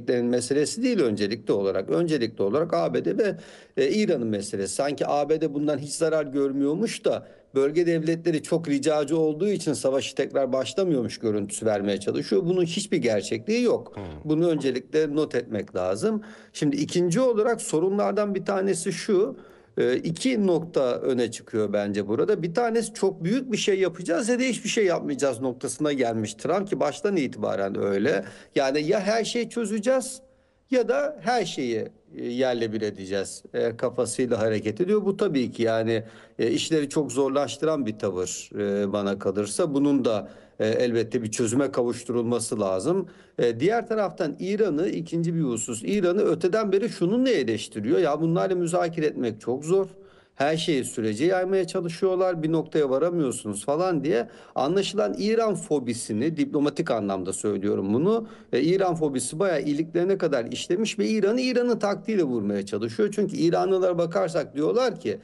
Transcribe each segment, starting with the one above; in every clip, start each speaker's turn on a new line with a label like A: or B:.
A: devletlerin meselesi değil öncelikli olarak. Öncelikli olarak ABD ve İran'ın meselesi. Sanki ABD bundan hiç zarar görmüyormuş da bölge devletleri çok ricacı olduğu için savaşı tekrar başlamıyormuş görüntüsü vermeye çalışıyor. Bunun hiçbir gerçekliği yok. Bunu öncelikle not etmek lazım. Şimdi ikinci olarak sorunlardan bir tanesi şu. İki nokta öne çıkıyor bence burada. Bir tanesi çok büyük bir şey yapacağız ya da hiçbir şey yapmayacağız noktasına gelmiş Trump, ki baştan itibaren öyle. Yani ya her şeyi çözeceğiz ya da her şeyi yerle bir edeceğiz kafasıyla hareket ediyor. Bu tabii ki yani işleri çok zorlaştıran bir tavır bana kalırsa. Bunun da elbette bir çözüme kavuşturulması lazım. Diğer taraftan İran'ı, ikinci bir husus, İran'ı öteden beri şununla eleştiriyor. Ya bunlarla müzakere etmek çok zor. Her şeyi sürece yaymaya çalışıyorlar. Bir noktaya varamıyorsunuz falan diye. Anlaşılan İran fobisini, diplomatik anlamda söylüyorum bunu. İran fobisi bayağı iliklerine kadar işlemiş ve İran'ın taktiğiyle vurmaya çalışıyor. Çünkü İranlılara bakarsak diyorlar ki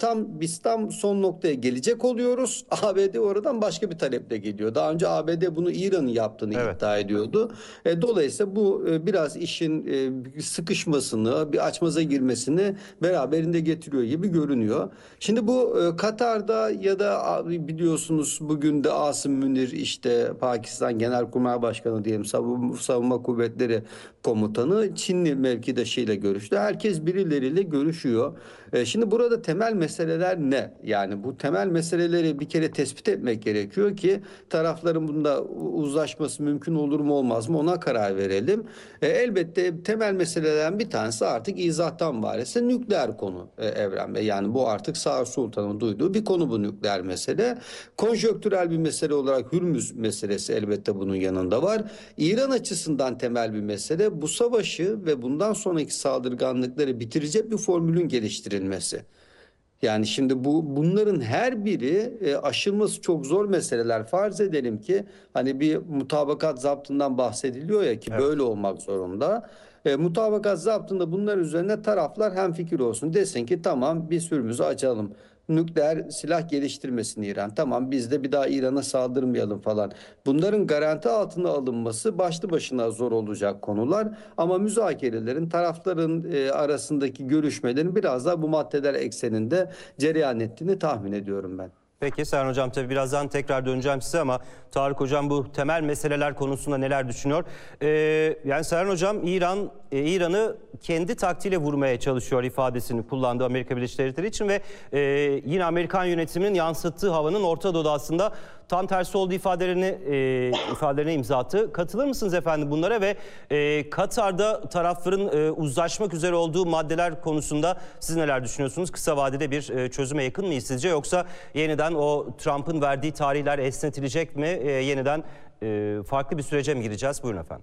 A: biz tam son noktaya gelecek oluyoruz. ABD oradan başka bir taleple geliyor. Daha önce ABD bunu İran'ın yaptığını
B: Evet.
A: iddia ediyordu. Dolayısıyla bu biraz işin sıkışmasını, bir açmaza girmesini beraberinde getiriyor gibi görünüyor. Şimdi bu Katar'da ya da biliyorsunuz bugün de Asım Münir, işte Pakistan Genelkurmay Başkanı diyelim, Savunma Kuvvetleri Komutanı, Çinli mevkidaşıyla görüştü. Herkes birileriyle görüşüyor. Şimdi burada temel meseleler ne? Yani bu temel meseleleri bir kere tespit etmek gerekiyor ki tarafların bunda uzlaşması mümkün olur mu olmaz mı ona karar verelim. Elbette temel meselelerden bir tanesi artık izahtan varese nükleer konu Evren Bey. Yani bu artık Sağır Sultan'ın duyduğu bir konu, bu nükleer mesele. Konjonktürel bir mesele olarak Hürmüz meselesi elbette bunun yanında var. İran açısından temel bir mesele bu savaşı ve bundan sonraki saldırganlıkları bitirecek bir formülün geliştirilmesi. Yani şimdi bunların her biri aşılması çok zor meseleler. Farz edelim ki hani bir mutabakat zaptından bahsediliyor ya ki
B: Evet.
A: böyle olmak zorunda. Mutabakat zaptında bunlar üzerine taraflar hemfikir olsun. Desin ki tamam biz Hürmüz'ü açalım. Nükleer silah geliştirmesin İran. Tamam biz de bir daha İran'a saldırmayalım falan. Bunların garanti altına alınması başlı başına zor olacak konular. Ama müzakerelerin, tarafların arasındaki görüşmelerin biraz daha bu maddeler ekseninde cereyan ettiğini tahmin ediyorum ben.
B: Peki Serhan Hocam, tabii birazdan tekrar döneceğim size ama Tarık Hocam bu temel meseleler konusunda neler düşünüyor? Yani Serhan Hocam İran'ı kendi taktiğiyle vurmaya çalışıyor ifadesini kullandı Amerika Birleşik Devletleri için ve yine Amerikan yönetiminin yansıttığı havanın Orta Doğu'da aslında tam tersi olduğu ifadelerine imza attı. Katılır mısınız efendim bunlara ve Katar'da tarafların uzlaşmak üzere olduğu maddeler konusunda siz neler düşünüyorsunuz? Kısa vadede bir çözüme yakın mıyız sizce, yoksa yeniden o Trump'ın verdiği tarihler esnetilecek mi? Yeniden farklı bir sürece mi gireceğiz? Buyurun efendim.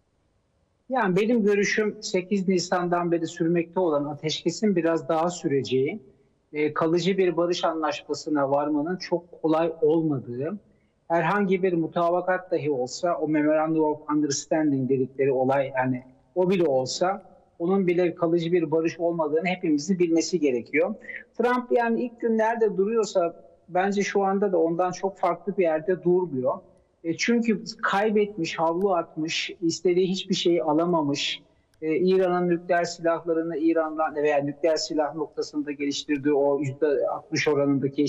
C: Yani benim görüşüm 8 Nisan'dan beri sürmekte olan ateşkesin biraz daha süreceği, kalıcı bir barış anlaşmasına varmanın çok kolay olmadığı, herhangi bir mutabakat dahi olsa o Memorandum of Understanding dedikleri olay, yani o bile olsa onun bile kalıcı bir barış olmadığını hepimizin bilmesi gerekiyor. Trump yani ilk günlerde duruyorsa bence şu anda da ondan çok farklı bir yerde durmuyor. Çünkü kaybetmiş, havlu atmış, istediği hiçbir şeyi alamamış. İran'ın nükleer silahlarını İran'dan veya nükleer silah noktasında geliştirdiği o %60 oranındaki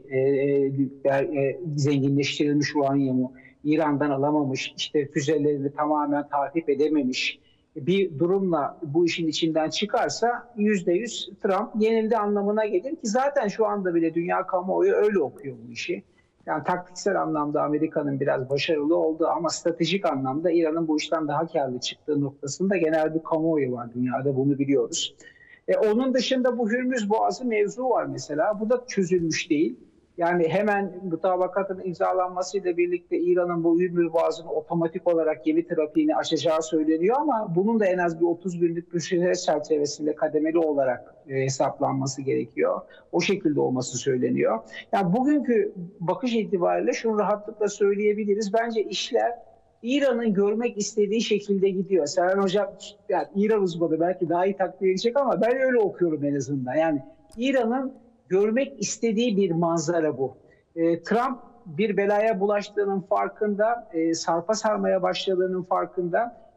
C: zenginleştirilmiş uranyumu İran'dan alamamış. İşte füzelerini tamamen takip edememiş bir durumla bu işin içinden çıkarsa %100 Trump yenildi anlamına gelir ki zaten şu anda bile dünya kamuoyu öyle okuyor bu işi. Yani taktiksel anlamda Amerika'nın biraz başarılı olduğu ama stratejik anlamda İran'ın bu işten daha karlı çıktığı noktasında genel bir kamuoyu var dünyada, bunu biliyoruz. Onun dışında bu Hürmüz Boğazı mevzu var mesela. Bu da çözülmüş değil. Yani hemen mutabakatın imzalanmasıyla birlikte İran'ın bu Hürmüz Boğazı'nı otomatik olarak gemi trafiğini açacağı söyleniyor ama bunun da en az bir 30 günlük bir süre çerçevesinde kademeli olarak hesaplanması gerekiyor. O şekilde olması söyleniyor. Yani bugünkü bakış itibariyle şunu rahatlıkla söyleyebiliriz. Bence işler İran'ın görmek istediği şekilde gidiyor. Serhan Hocam yani İran uzmanı belki daha iyi takdir edecek ama ben öyle okuyorum en azından. Yani İran'ın görmek istediği bir manzara bu. Trump bir belaya bulaştığının farkında, sarpa sarmaya başladığının farkında.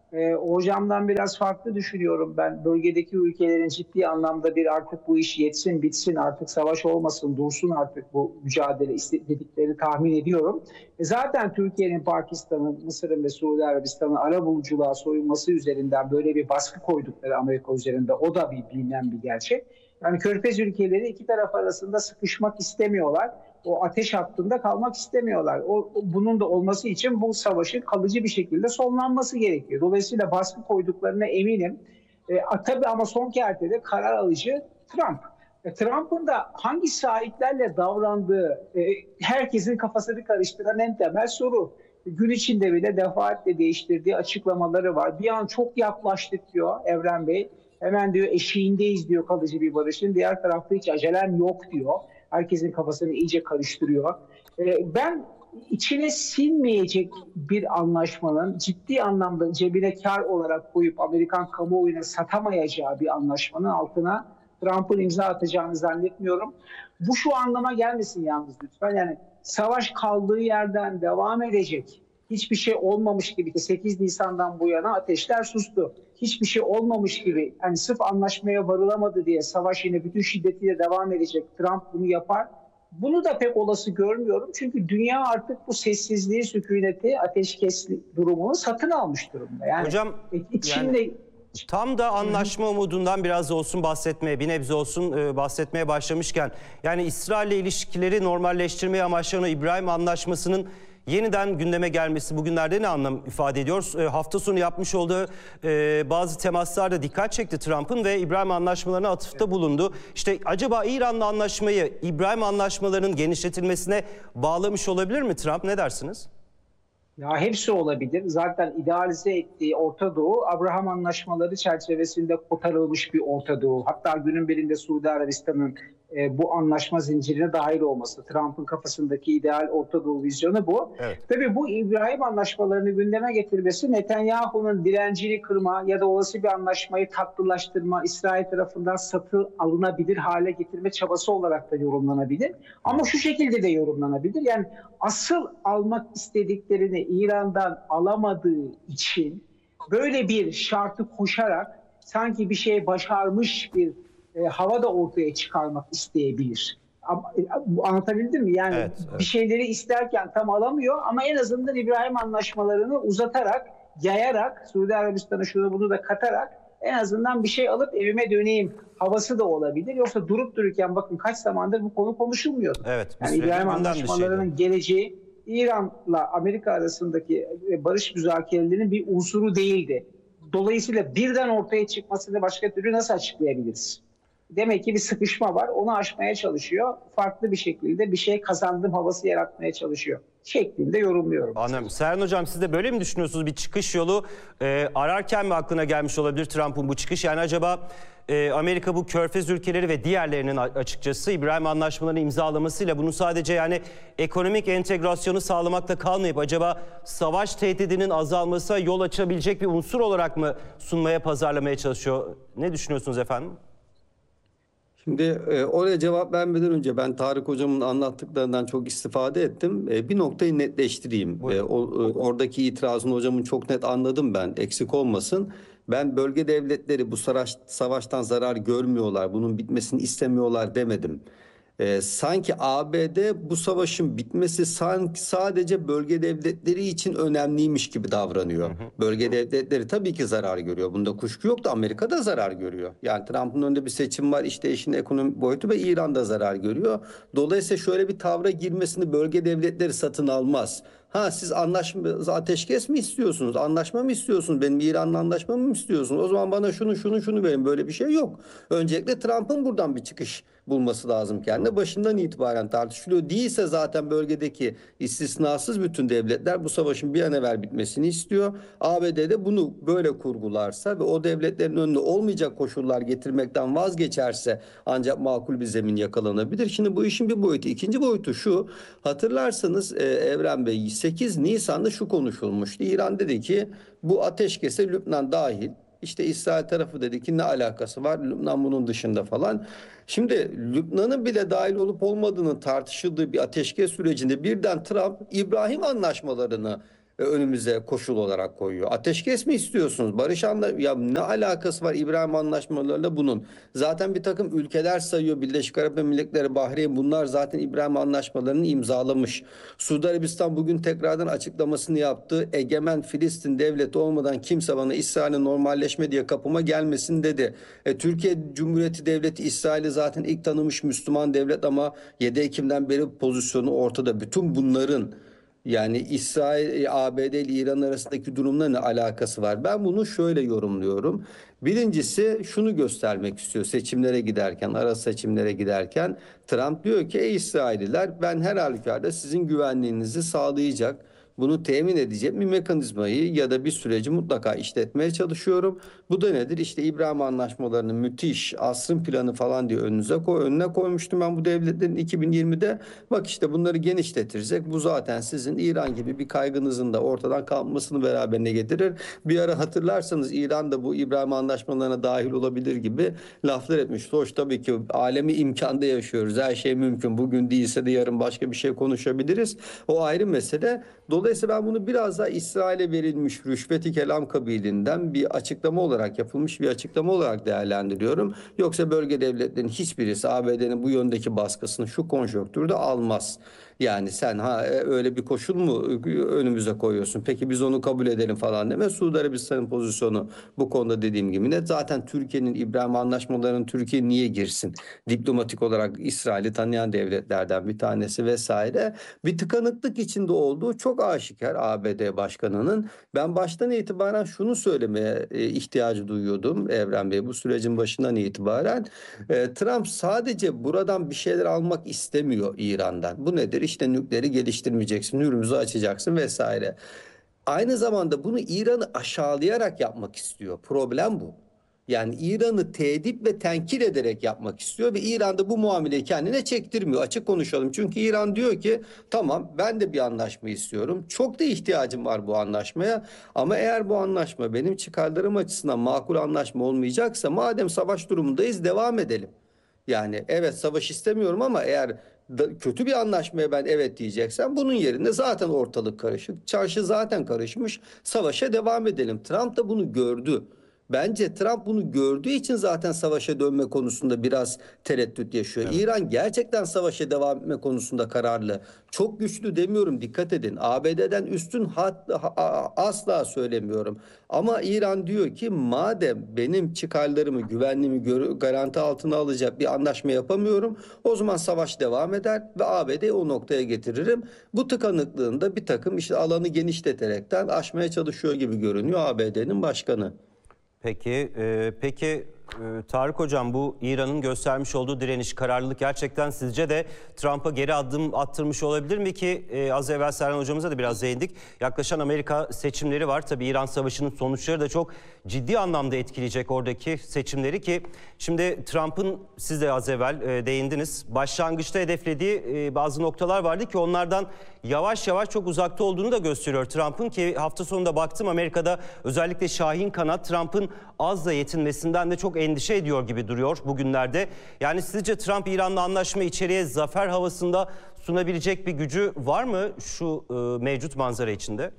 C: Hocamdan biraz farklı düşünüyorum ben. Bölgedeki ülkelerin ciddi anlamda bir artık bu iş yetsin, bitsin, artık savaş olmasın, dursun artık bu mücadele istediklerini tahmin ediyorum. Zaten Türkiye'nin Pakistan'ın, Mısır'ın ve Suudi Arabistan'ın arabuluculuğa soyunması üzerinden böyle bir baskı koydukları Amerika üzerinde, o da bir bilinen bir gerçek. Yani Körfez ülkeleri iki taraf arasında sıkışmak istemiyorlar. O ateş hattında kalmak istemiyorlar. Bunun da olması için bu savaşın kalıcı bir şekilde sonlanması gerekiyor. Dolayısıyla baskı koyduklarına eminim. Tabii ama son kertede karar alıcı Trump. Trump'ın da hangi sahiplerle davrandığı herkesin kafasını karıştıran en temel soru. Gün içinde bile defaatle değiştirdiği açıklamaları var. Bir an çok yaklaştık diyor Evren Bey. Hemen diyor eşiğindeyiz diyor kalıcı bir barışın. Diğer tarafta hiç acelem yok diyor. Herkesin kafasını iyice karıştırıyor. Ben içine sinmeyecek bir anlaşmanın ciddi anlamda cebine kar olarak koyup Amerikan kamuoyuna satamayacağı bir anlaşmanın altına Trump'ın imza atacağını zannetmiyorum. Bu şu anlama gelmesin yalnız lütfen. Yani savaş kaldığı yerden devam edecek. Hiçbir şey olmamış gibi 8 Nisan'dan bu yana ateşler sustu. Hiçbir şey olmamış gibi, hani sırf anlaşmaya varılamadı diye savaş yine bütün şiddetiyle devam edecek. Trump bunu yapar. Bunu da pek olası görmüyorum. Çünkü dünya artık bu sessizliği, sükuneti, ateşkes durumunu satın almış durumda. Yani
B: Hocam,
C: içinde
B: tam da anlaşma umudundan biraz da olsun bahsetmeye, bir nebze olsun bahsetmeye başlamışken, yani İsrail'le ilişkileri normalleştirmeye amaçlanan İbrahim Anlaşması'nın yeniden gündeme gelmesi bugünlerde ne anlam ifade ediyor? Hafta sonu yapmış olduğu bazı temaslarda dikkat çekti Trump'ın ve İbrahim Anlaşmalarına atıfta bulundu. İşte acaba İran'la anlaşmayı İbrahim Anlaşmalarının genişletilmesine bağlamış olabilir mi Trump? Ne dersiniz?
C: Ya hepsi olabilir. Zaten idealize ettiği Orta Doğu, Abraham Anlaşmaları çerçevesinde kotarılmış bir Orta Doğu. Hatta günün birinde Suudi Arabistan'ın bu anlaşma zincirine dahil olması. Trump'ın kafasındaki ideal Orta Doğu vizyonu bu.
B: Evet.
C: Tabii bu İbrahim Anlaşmalarını gündeme getirmesi Netanyahu'nun direncini kırma ya da olası bir anlaşmayı tatlılaştırma, İsrail tarafından satın alınabilir hale getirme çabası olarak da yorumlanabilir. Ama şu şekilde de yorumlanabilir. Yani asıl almak istediklerini İran'dan alamadığı için böyle bir şartı koşarak sanki bir şey başarmış bir hava da ortaya çıkarmak isteyebilir. Anlatabildim mi? Yani
B: Evet.
C: bir şeyleri isterken tam alamıyor ama en azından İbrahim Anlaşmalarını uzatarak, yayarak, Suudi Arabistan'a şunu bunu da katarak en azından bir şey alıp evime döneyim havası da olabilir. Yoksa durup dururken bakın kaç zamandır bu konu konuşulmuyordu.
B: Evet.
C: Yani İbrahim Anlaşmalarının geleceği İran'la Amerika arasındaki barış müzakerelerinin bir unsuru değildi. Dolayısıyla birden ortaya çıkmasını başka türlü nasıl açıklayabiliriz? Demek ki bir sıkışma var. Onu aşmaya çalışıyor. Farklı bir şekilde bir şey kazandım havası yaratmaya çalışıyor şeklinde yorumluyorum.
B: Anladım. Serhan Hocam, siz de böyle mi düşünüyorsunuz? Bir çıkış yolu ararken mi aklına gelmiş olabilir Trump'ın bu çıkış? Yani acaba Amerika bu Körfez ülkeleri ve diğerlerinin açıkçası İbrahim Anlaşmalarını imzalamasıyla bunu sadece yani ekonomik entegrasyonu sağlamakla kalmayıp acaba savaş tehdidinin azalmasına yol açabilecek bir unsur olarak mı sunmaya, pazarlamaya çalışıyor? Ne düşünüyorsunuz efendim?
A: Şimdi oraya cevap vermeden önce ben Tarık Hocam'ın anlattıklarından çok istifade ettim. Bir noktayı netleştireyim. Oradaki itirazını hocamın çok net anladım ben. Eksik olmasın. Ben bölge devletleri bu savaştan zarar görmüyorlar, bunun bitmesini istemiyorlar demedim. Sanki ABD bu savaşın bitmesi sanki sadece bölge devletleri için önemliymiş gibi davranıyor. Bölge devletleri tabii ki zarar görüyor. Bunda kuşku yok da Amerika da zarar görüyor. Yani Trump'ın önünde bir seçim var. İşte işin ekonomik boyutu ve İran da zarar görüyor. Dolayısıyla şöyle bir tavra girmesini bölge devletleri satın almaz. Ha, siz ateşkes mi istiyorsunuz? Anlaşma mı istiyorsunuz? Benim İran'la anlaşma mı istiyorsunuz? O zaman bana şunu verin. Böyle bir şey yok. Öncelikle Trump'ın buradan bir çıkış bulması lazım kendine. Başından itibaren tartışılıyor. Değilse zaten bölgedeki istisnasız bütün devletler bu savaşın bir an evvel bitmesini istiyor. ABD de bunu böyle kurgularsa ve o devletlerin önüne olmayacak koşullar getirmekten vazgeçerse ancak makul bir zemin yakalanabilir. Şimdi bu işin bir boyutu. İkinci boyutu şu. Hatırlarsanız Evren Bey, 8 Nisan'da şu konuşulmuştu. İran dedi ki bu ateşkese Lübnan dahil. İşte İsrail tarafı dedi ki ne alakası var? Lübnan bunun dışında falan. Şimdi Lübnan'ın bile dahil olup olmadığının tartışıldığı bir ateşkes sürecinde birden Trump İbrahim Anlaşmalarını önümüze koşul olarak koyuyor. Ateşkes mi istiyorsunuz? Barış ya ne alakası var İbrahim anlaşmalarıyla bunun? Zaten bir takım ülkeler sayıyor. Birleşik Arap Emirlikleri, Bahreyn, bunlar zaten İbrahim anlaşmalarını imzalamış. Suudi Arabistan bugün tekrardan açıklamasını yaptı. Egemen Filistin devleti olmadan kimse bana İsrail'e normalleşme diye kapıma gelmesin dedi. Türkiye Cumhuriyeti Devleti İsrail'i zaten ilk tanımış Müslüman devlet ama 7 Ekim'den beri pozisyonu ortada. Bütün bunların yani İsrail, ABD ile İran arasındaki durumla ne alakası var? Ben bunu şöyle yorumluyorum. Birincisi şunu göstermek istiyor seçimlere giderken, ara seçimlere giderken Trump diyor ki ey İsrailliler, ben her halükarda sizin güvenliğinizi sağlayacak, bunu temin edecek bir mekanizmayı ya da bir süreci mutlaka işletmeye çalışıyorum. Bu da nedir? İşte İbrahim Anlaşmalarının müthiş asrın planı falan diye önüne koymuştum ben bu devletlerin 2020'de. Bak işte bunları genişletirsek bu zaten sizin İran gibi bir kaygınızın da ortadan kalkmasını beraberine getirir. Bir ara hatırlarsanız İran da bu İbrahim Anlaşmalarına dahil olabilir gibi laflar etmiş. Hoş, tabii ki alemi imkanda yaşıyoruz. Her şey mümkün. Bugün değilse de yarın başka bir şey konuşabiliriz. O ayrı mesele. Dolayısıyla ben bunu biraz daha İsrail'e verilmiş rüşvet-i kelam kabiliğinden bir açıklama olarak yapılmış bir açıklama olarak değerlendiriyorum. Yoksa bölge devletlerinin hiçbirisi ABD'nin bu yöndeki baskısını şu konjonktürde almaz. Yani sen öyle bir koşul mu önümüze koyuyorsun? Peki biz onu kabul edelim falan deme. Suudi Arabistan'ın pozisyonu bu konuda dediğim gibi net. Zaten Türkiye'nin İbrahim Anlaşmalarının Türkiye niye girsin? Diplomatik olarak İsrail'i tanıyan devletlerden bir tanesi vesaire. Bir tıkanıklık içinde olduğu çok aşikar ABD başkanının. Ben baştan itibaren şunu söylemeye ihtiyacı duyuyordum Evren Bey, bu sürecin başından itibaren. Trump sadece buradan bir şeyler almak istemiyor İran'dan. Bu nedir? İşte nükleeri geliştirmeyeceksin, Hürmüz'ü açacaksın vesaire. Aynı zamanda bunu İran'ı aşağılayarak yapmak istiyor. Problem bu. Yani İran'ı tehdit ve tenkit ederek yapmak istiyor ve İran da bu muameleyi kendine çektirmiyor. Açık konuşalım. Çünkü İran diyor ki tamam, ben de bir anlaşma istiyorum. Çok da ihtiyacım var bu anlaşmaya. Ama eğer bu anlaşma benim çıkarlarım açısından makul anlaşma olmayacaksa madem savaş durumundayız devam edelim. Yani evet, savaş istemiyorum ama eğer kötü bir anlaşmaya ben evet diyeceksem bunun yerine zaten ortalık karışık. Çarşı zaten karışmış. Savaşa devam edelim. Trump da bunu gördü. Bence Trump bunu gördüğü için zaten savaşa dönme konusunda biraz tereddüt yaşıyor.
B: Evet.
A: İran gerçekten savaşa devam etme konusunda kararlı. Çok güçlü demiyorum, dikkat edin. ABD'den üstün asla söylemiyorum. Ama İran diyor ki madem benim çıkarlarımı, güvenliğimi garanti altına alacak bir anlaşma yapamıyorum, o zaman savaş devam eder ve ABD'yi o noktaya getiririm. Bu tıkanıklığında bir takım işte alanı genişleterekten aşmaya çalışıyor gibi görünüyor ABD'nin başkanı.
B: Peki Tarık Hocam, bu İran'ın göstermiş olduğu direniş, kararlılık gerçekten sizce de Trump'a geri adım attırmış olabilir mi ki az evvel Serhan Hocamıza da biraz değindik. Yaklaşan Amerika seçimleri var. Tabii İran Savaşı'nın sonuçları da çok ciddi anlamda etkileyecek oradaki seçimleri ki şimdi Trump'ın, siz de az evvel değindiniz, başlangıçta hedeflediği bazı noktalar vardı ki onlardan yavaş yavaş çok uzakta olduğunu da gösteriyor Trump'ın ki hafta sonunda baktım Amerika'da özellikle Şahin kanat Trump'ın azla yetinmesinden de çok endişe ediyor gibi duruyor bugünlerde. Yani sizce Trump İran'la anlaşma içeriye zafer havasında sunabilecek bir gücü var mı şu mevcut manzara içinde?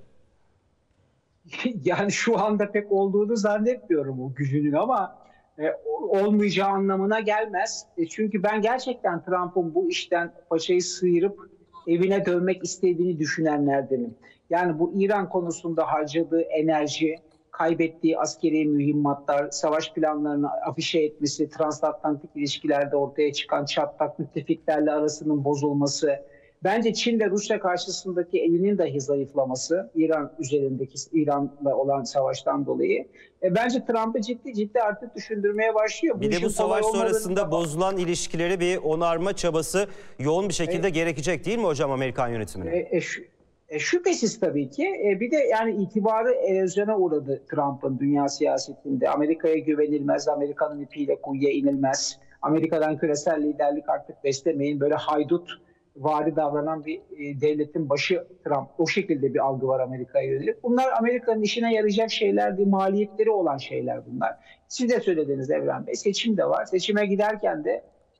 C: Yani şu anda pek olduğunu zannetmiyorum o gücünün ama olmayacağı anlamına gelmez. Çünkü ben gerçekten Trump'ın bu işten paçayı sıyırıp evine dönmek istediğini düşünenlerdenim. Yani bu İran konusunda harcadığı enerji, kaybettiği askeri mühimmatlar, savaş planlarını afişe etmesi, transatlantik ilişkilerde ortaya çıkan çatlak, müttefiklerle arasının bozulması, bence Çin ve Rusya karşısındaki elinin dahi zayıflaması, İran üzerindeki İran'la olan savaştan dolayı bence Trump'ı ciddi artık düşündürmeye başlıyor.
B: Bir de bu savaş sonrasında bozulan ilişkileri bir onarma çabası yoğun bir şekilde gerekecek değil mi hocam Amerikan yönetimine?
C: Şüphesiz tabii ki. Bir de yani itibarı erozyona uğradı Trump'ın dünya siyasetinde. Amerika'ya güvenilmez, Amerika'nın ipiyle kuyuya inilmez. Amerika'dan küresel liderlik artık beslemeyin. Böyle haydut vari davranan bir devletin başı Trump. O şekilde bir algı var Amerika'ya yönelik. Bunlar Amerika'nın işine yarayacak şeyler değil, maliyetleri olan şeyler bunlar. Siz de söylediniz Evren Bey. Seçim de var. Seçime giderken de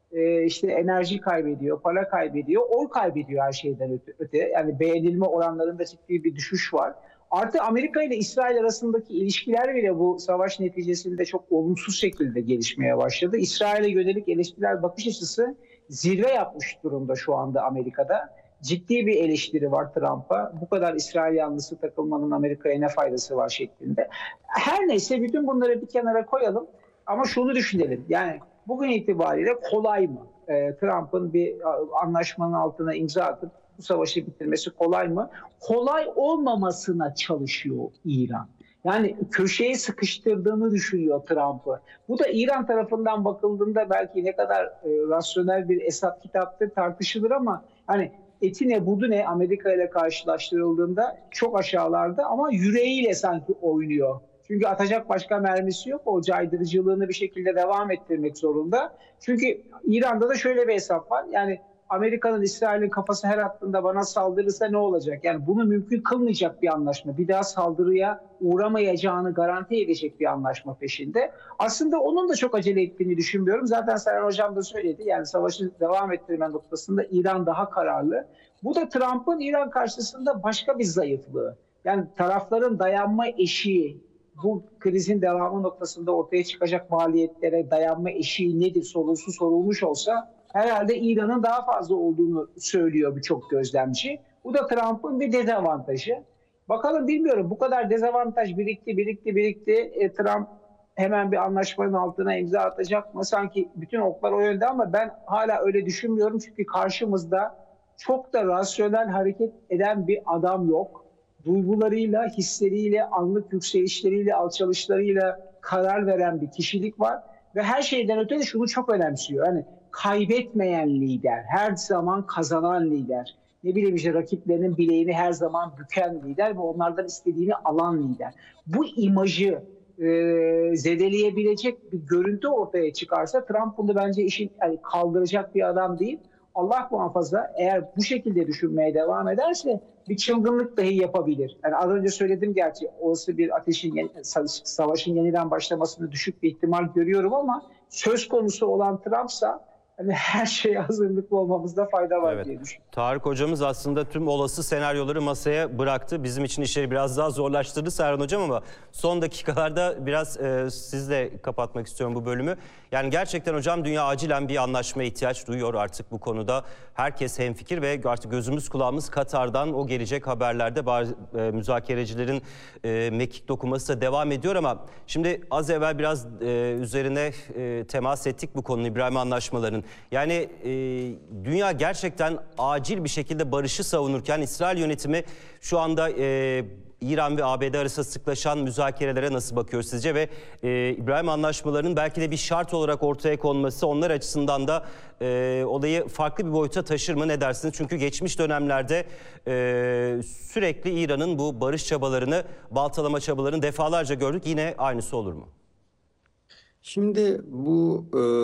C: işte enerji kaybediyor, para kaybediyor, oy kaybediyor her şeyden öte. Yani beğenilme oranlarında ciddi bir düşüş var. Artı Amerika ile İsrail arasındaki ilişkiler bile bu savaş neticesinde çok olumsuz şekilde gelişmeye başladı. İsrail'e yönelik eleştiriler bakış açısı zirve yapmış durumda şu anda Amerika'da. Ciddi bir eleştiri var Trump'a. Bu kadar İsrail yanlısı takılmanın Amerika'ya ne faydası var şeklinde. Her neyse bütün bunları bir kenara koyalım. Ama şunu düşünelim. Yani bugün itibariyle kolay mı? Trump'ın bir anlaşmanın altına imza atıp bu savaşı bitirmesi kolay mı? Kolay olmamasına çalışıyor İran. Yani köşeye sıkıştırdığını düşünüyor Trump'ı. Bu da İran tarafından bakıldığında belki ne kadar rasyonel bir hesap kitaptır tartışılır ama hani eti ne budu ne Amerika ile karşılaştırıldığında çok aşağılarda ama yüreğiyle sanki oynuyor. Çünkü atacak başka mermisi yok. O caydırıcılığını bir şekilde devam ettirmek zorunda. Çünkü İran'da da şöyle bir hesap var. Yani Amerika'nın İsrail'in kafası her attığında bana saldırırsa ne olacak? Yani bunu mümkün kılmayacak bir anlaşma. Bir daha saldırıya uğramayacağını garanti edecek bir anlaşma peşinde. Aslında onun da çok acele ettiğini düşünmüyorum. Zaten Serhan Hocam da söyledi. Yani savaşı devam ettirme noktasında İran daha kararlı. Bu da Trump'ın İran karşısında başka bir zayıflığı. Yani tarafların dayanma eşiği, bu krizin devamı noktasında ortaya çıkacak maliyetlere dayanma eşiği nedir sorusu sorulmuş olsa herhalde İran'ın daha fazla olduğunu söylüyor birçok gözlemci. Bu da Trump'ın bir dezavantajı. Bakalım bilmiyorum bu kadar dezavantaj birikti. Trump hemen bir anlaşmanın altına imza atacak mı? Sanki bütün oklar o yönde ama ben hala öyle düşünmüyorum. Çünkü karşımızda çok da rasyonel hareket eden bir adam yok. Duygularıyla, hisleriyle, anlık yükselişleriyle, alçalışlarıyla karar veren bir kişilik var. Ve her şeyden öte de şunu çok önemsiyor. Yani kaybetmeyen lider, her zaman kazanan lider. Ne bileyim işte rakiplerinin bileğini her zaman büken lider ve onlardan istediğini alan lider. Bu imajı zedeleyebilecek bir görüntü ortaya çıkarsa Trump bunu bence işin yani kaldıracak bir adam değil. Allah muhafaza eğer bu şekilde düşünmeye devam ederse bir çılgınlık dahi yapabilir. Yani az önce söyledim gerçi olası bir savaşın yeniden başlamasını düşük bir ihtimal görüyorum ama söz konusu olan Trump'sa hani her şeye hazırlıklı olmamızda fayda var
B: Evet.
C: diye düşünüyorum.
B: Tarık hocamız aslında tüm olası senaryoları masaya bıraktı. Bizim için işleri biraz daha zorlaştırdı Serhan hocam ama son dakikalarda biraz sizle kapatmak istiyorum bu bölümü. Yani gerçekten hocam dünya acilen bir anlaşmaya ihtiyaç duyuyor artık bu konuda. Herkes hemfikir ve artık gözümüz kulağımız Katar'dan o gelecek haberlerde müzakerecilerin mekik dokuması da devam ediyor ama şimdi az evvel biraz üzerine temas ettik bu konunun İbrahim anlaşmalarının. Yani dünya gerçekten acil bir şekilde barışı savunurken İsrail yönetimi şu anda İran ve ABD arasında sıklaşan müzakerelere nasıl bakıyor sizce ve İbrahim anlaşmalarının belki de bir şart olarak ortaya konması onlar açısından da olayı farklı bir boyuta taşır mı ne dersiniz? Çünkü geçmiş dönemlerde sürekli İran'ın bu barış çabalarını, baltalama çabalarını defalarca gördük. Yine aynısı olur mu?
A: Şimdi bu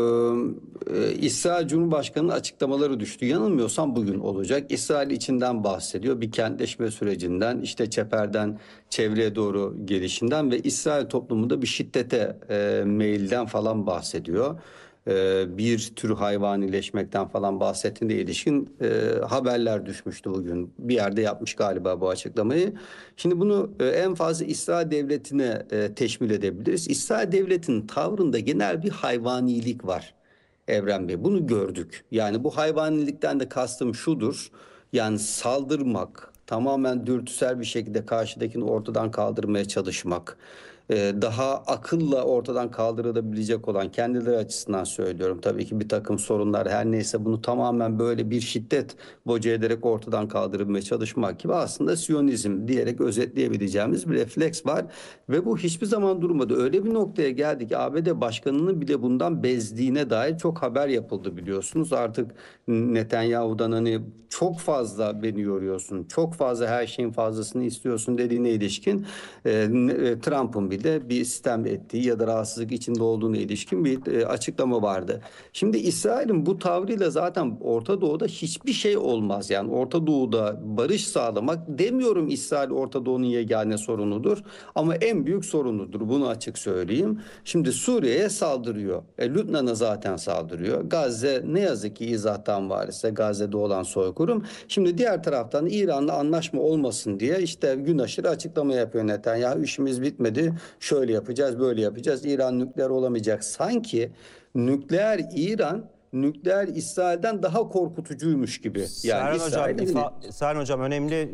A: İsrail Cumhurbaşkanı'nın açıklamaları düştü. Yanılmıyorsam bugün olacak. İsrail içinden bahsediyor. Bir kentleşme sürecinden, işte çeperden çevreye doğru gelişinden ve İsrail toplumunda bir şiddete meyilden falan bahsediyor. Bir tür hayvanileşmekten falan bahsettiğine ilişkin haberler düşmüştü bugün. Bir yerde yapmış galiba bu açıklamayı. Şimdi bunu en fazla İsrail devletine teşmil edebiliriz. İsrail devletinin tavrında genel bir hayvanilik var Evren Bey. Bunu gördük. Yani bu hayvanilikten de kastım şudur. Yani saldırmak, tamamen dürtüsel bir şekilde karşıdakini ortadan kaldırmaya çalışmak, daha akılla ortadan kaldırılabilecek olan kendileri açısından söylüyorum. Tabii ki bir takım sorunlar her neyse bunu tamamen böyle bir şiddet boca ederek ortadan kaldırmaya çalışmak gibi aslında Siyonizm diyerek özetleyebileceğimiz bir refleks var. Ve bu hiçbir zaman durmadı. Öyle bir noktaya geldi ki ABD başkanının bile bundan bezdiğine dair çok haber yapıldı biliyorsunuz. Artık Netanyahu'dan hani çok fazla beni yoruyorsun, çok fazla her şeyin fazlasını istiyorsun dediğine ilişkin Trump'ın bile bir sitem ettiği ya da rahatsızlık içinde olduğuna ilişkin bir açıklama vardı. Şimdi İsrail'in bu tavrıyla zaten Orta Doğu'da hiçbir şey olmaz. Yani Orta Doğu'da barış sağlamak, demiyorum İsrail Orta Doğu'nun yegane sorunudur ama en büyük sorunudur. Bunu açık söyleyeyim. Şimdi Suriye'ye saldırıyor. Lübnan'a zaten saldırıyor. Gazze ne yazık ki izahtan varsa Gazze'de olan soykırım. Şimdi diğer taraftan İran'la anlaşma olmasın diye işte gün aşırı açıklama yapıyor Netanyahu. İşimiz bitmedi. Şöyle yapacağız, böyle yapacağız. İran nükleer olamayacak. Sanki nükleer İran nükleer İsrail'den daha korkutucuymuş gibi. Yani
B: Serhan Hocam önemli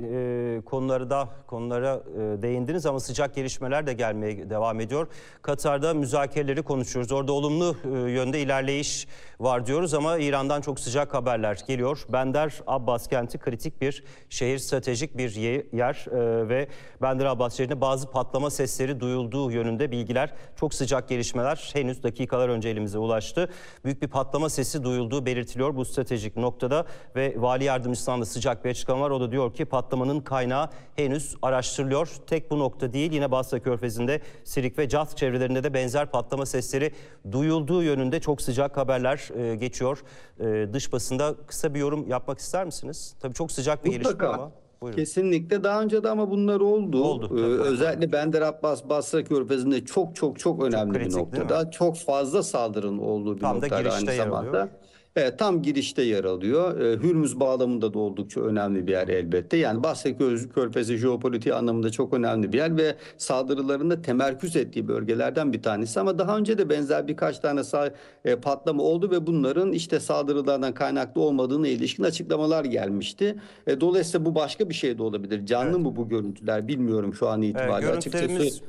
B: konulara değindiniz ama sıcak gelişmeler de gelmeye devam ediyor. Katar'da müzakereleri konuşuyoruz. Orada olumlu yönde ilerleyiş var diyoruz ama İran'dan çok sıcak haberler geliyor. Bandar Abbas kenti kritik bir şehir, stratejik bir yer ve Bandar Abbas şehrinde bazı patlama sesleri duyulduğu yönünde bilgiler, çok sıcak gelişmeler henüz dakikalar önce elimize ulaştı. Büyük bir patlama sesi duyulduğu belirtiliyor bu stratejik noktada ve vali yardımcısından da sıcak bir açıklama var. O da diyor ki patlamanın kaynağı henüz araştırılıyor. Tek bu nokta değil, yine Basra Körfezi'nde Sirik ve Caz çevrelerinde de benzer patlama sesleri duyulduğu yönünde çok sıcak haberler geçiyor. Dış basında kısa bir yorum yapmak ister misiniz? Tabii çok sıcak bir gelişme ama. Buyurun.
A: Kesinlikle daha önce de ama bunlar oldu. Özellikle Bandar Abbas Basra Körfezi'nde çok önemli
B: kritik,
A: bir noktada. Çok fazla saldırının olduğu bir noktada aynı zamanda. Evet, tam girişte yer alıyor. Hürmüz bağlamında da oldukça önemli bir yer elbette. Yani Basra Körfezi jeopolitik anlamında çok önemli bir yer ve saldırılarında temerküz ettiği bölgelerden bir tanesi. Ama daha önce de benzer birkaç tane patlama oldu ve bunların işte saldırılardan kaynaklı olmadığına ilişkin açıklamalar gelmişti. Dolayısıyla bu başka bir şey de olabilir. Canlı mı bu görüntüler bilmiyorum şu an itibariyle.
B: Görüntülerimiz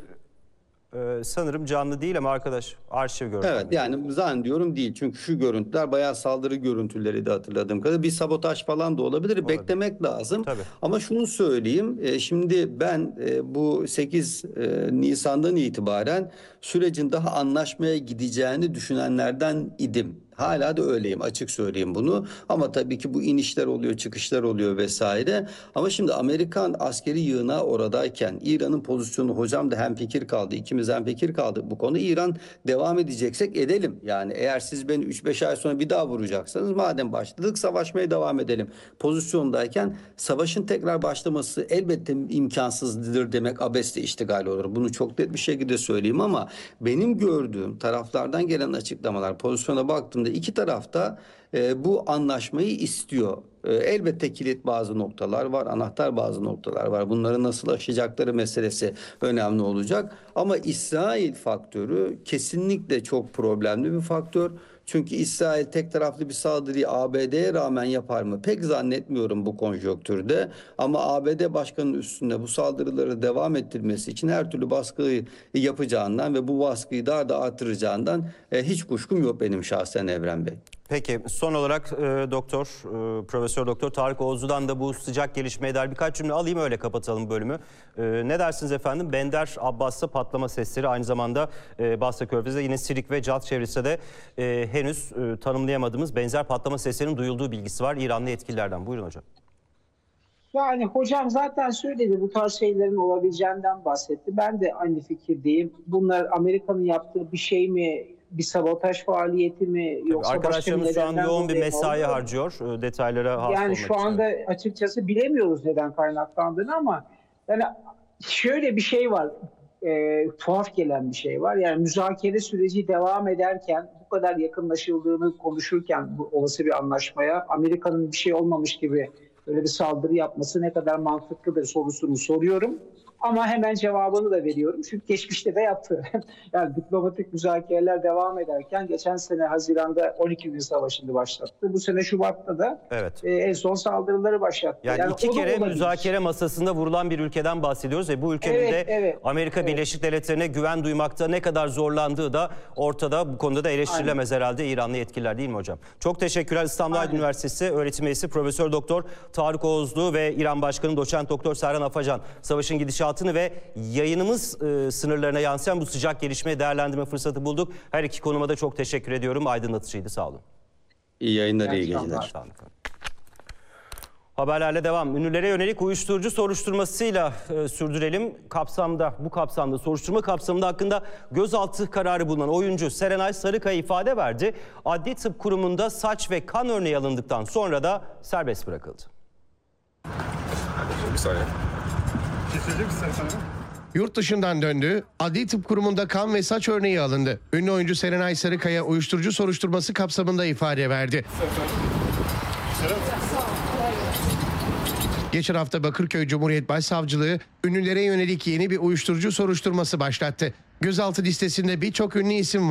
B: sanırım canlı değil ama arkadaş arşiv görüntüleri.
A: Evet, yani zannediyorum değil. Çünkü şu görüntüler bayağı saldırı görüntüleri de hatırladığım kadarıyla. Bir sabotaj falan da olabilir. Beklemek lazım.
B: Tabii.
A: Ama şunu söyleyeyim. Şimdi ben bu 8 Nisan'dan itibaren sürecin daha anlaşmaya gideceğini düşünenlerden idim. Hala da öyleyim, açık söyleyeyim bunu. Ama tabii ki bu inişler oluyor, çıkışlar oluyor vesaire. Ama şimdi Amerikan askeri yığınağı oradayken İran'ın pozisyonu, hocam da hemfikir kaldı. İkimiz hemfikir kaldık bu konu. İran devam edeceksek edelim. Yani eğer siz beni 3-5 ay sonra bir daha vuracaksanız madem başladık savaşmaya devam edelim. Pozisyondayken savaşın tekrar başlaması elbette imkansızdır demek abesle iştigal olur. Bunu çok net bir şekilde söyleyeyim ama benim gördüğüm taraflardan gelen açıklamalar, pozisyona baktığımda iki tarafta bu anlaşmayı istiyor. Elbette kilit bazı noktalar var, anahtar bazı noktalar var. Bunları nasıl aşacakları meselesi önemli olacak. Ama İsrail faktörü kesinlikle çok problemli bir faktör. Çünkü İsrail tek taraflı bir saldırıyı ABD'ye rağmen yapar mı? Pek zannetmiyorum bu konjonktürde. Ama ABD başkanının üstünde bu saldırıları devam ettirmesi için her türlü baskıyı yapacağından ve bu baskıyı daha da artıracağından hiç kuşkum yok benim şahsen Evren Bey.
B: Peki son olarak Profesör Doktor Tarık Oğuzlu'dan da bu sıcak gelişmeye dair birkaç cümle alayım, öyle kapatalım bölümü. Ne dersiniz efendim? Bandar Abbas'ta patlama sesleri, aynı zamanda Basra Körfezi'de yine Sirik ve Caz çevresinde de henüz tanımlayamadığımız benzer patlama seslerinin duyulduğu bilgisi var İranlı yetkililerden. Buyurun hocam.
C: Yani hocam zaten söyledi, bu tarz şeylerin olabileceğinden bahsetti. Ben de aynı fikirdeyim. Bunlar Amerika'nın yaptığı bir şey mi? Bir sabotaj faaliyeti mi, yoksa
B: arkadaşlarımız şu an yoğun bir mesai harcıyor detaylara hakim
C: yani şu anda açıkçası bilemiyoruz neden kaynaklandığını ama yani şöyle bir şey var, tuhaf gelen bir şey var. Yani müzakere süreci devam ederken, bu kadar yakınlaşıldığını konuşurken bu olası bir anlaşmaya Amerika'nın bir şey olmamış gibi böyle bir saldırı yapması ne kadar mantıklıdır sorusunu soruyorum. Ama hemen cevabını da veriyorum. Çünkü geçmişte de yaptı. Yani diplomatik müzakereler devam ederken geçen sene Haziran'da 12 gün savaşını başlattı. Bu sene Şubat'ta da en son saldırıları başlattı.
B: Yani iki kere müzakere masasında vurulan bir ülkeden bahsediyoruz ve bu ülkenin de Amerika Birleşik Devletleri'ne güven duymakta ne kadar zorlandığı da ortada. Bu konuda da eleştirilemez herhalde İranlı yetkililer, değil mi hocam? Çok teşekkürler. İstanbul Aydın Üniversitesi öğretim üyesi Profesör Doktor Tarık Oğuzlu ve İran Başkanı Doçent Doktor Serhan Afacan savaşın gidişatını ve yayınımız sınırlarına yansıyan bu sıcak gelişmeyi değerlendirme fırsatı bulduk. Her iki konuma da çok teşekkür ediyorum. Aydınlatıcıydı. Sağ olun.
A: İyi yayınlar, iyi geceler.
B: Haberlerle devam. Ünlülere yönelik uyuşturucu soruşturmasıyla sürdürelim. Bu kapsamda, soruşturma kapsamında hakkında gözaltı kararı bulunan oyuncu Serenay Sarıkaya ifade verdi. Adli Tıp Kurumu'nda saç ve kan örneği alındıktan sonra da serbest bırakıldı.
D: Bir saniye.
E: Yurt dışından döndü, Adli Tıp Kurumu'nda kan ve saç örneği alındı. Ünlü oyuncu Serenay Sarıkaya uyuşturucu soruşturması kapsamında ifade verdi. Geçen hafta Bakırköy Cumhuriyet Başsavcılığı ünlülere yönelik yeni bir uyuşturucu soruşturması başlattı. Gözaltı listesinde birçok ünlü isim var.